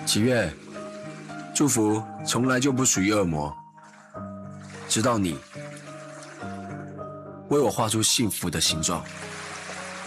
启月，祝福从来就不属于恶魔，直到你为我画出幸福的形状。